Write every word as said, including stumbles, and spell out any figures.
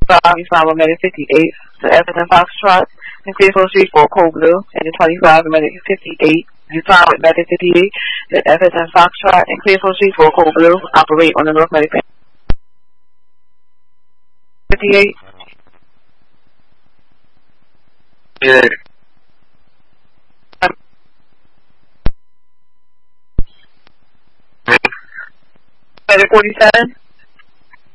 five, you find with Medic fifty-eight, the F is in Foxtrot, and Clearfield Street for Cold Blue, and the twenty-five with Medic fifty-eight, you find with Medic fifty-eight, the F is in Foxtrot, and Clearfield Street for Cold Blue, operate on the North Medic fifty-eight. Yeah. Medic forty-seven.